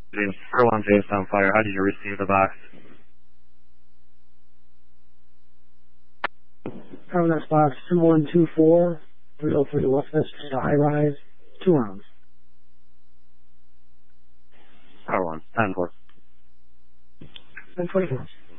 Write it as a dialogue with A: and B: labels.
A: James 41 Jamestown Fire, how did you receive the box?
B: Next box 2124, 303 Westness Street, high rise, 2 rounds.
A: Power 1, 10-4.
B: 10-24.